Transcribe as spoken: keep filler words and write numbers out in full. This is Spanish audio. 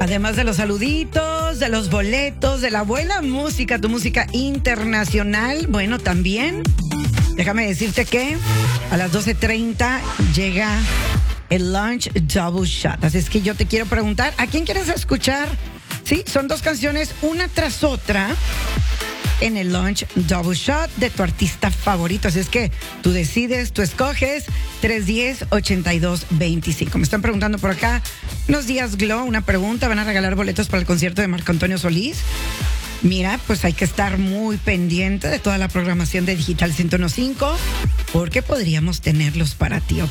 Además de los saluditos, de los boletos, de la buena música, tu música internacional, bueno, también, déjame decirte que a las doce treinta llega el Lunch Double Shot. Así es que yo te quiero preguntar, ¿a quién quieres escuchar? Sí, son dos canciones, una tras otra, en el Lunch Double Shot de tu artista favorito. Así es que tú decides, tú escoges tres uno cero, ocho dos dos cinco. Me están preguntando por acá, unos días Glow, una pregunta, ¿van a regalar boletos para el concierto de Marco Antonio Solís? Mira, pues hay que estar muy pendiente de toda la programación de Digital ciento uno punto cinco porque podríamos tenerlos para ti.